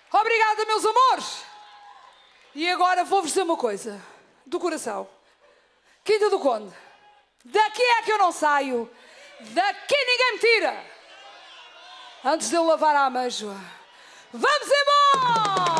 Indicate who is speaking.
Speaker 1: Obrigada, meus amores. E agora vou-vos dizer uma coisa. Do coração. Quinta do Conde. Daqui é que eu não saio. Daqui ninguém me tira. Antes de eu lavar a amêijoa. Vamos embora!